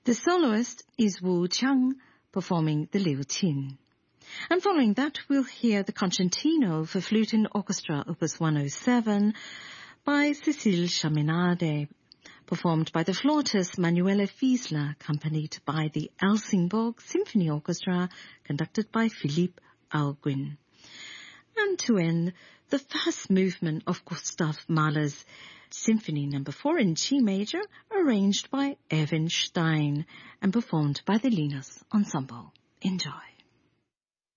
The soloist is Wu Qiang, performing the Liu Qin. And following that, we'll hear the Concertino for Flute and Orchestra, Opus 107, by Cécile Chaminade, performed by the flautist Manuela Fiesler, accompanied by the Helsingborg Symphony Orchestra, conducted by Philippe Auguin. And to end, the first movement of Gustav Mahler's Symphony No. 4 in G major, arranged by Erwin Stein and performed by the Linus Ensemble. Enjoy.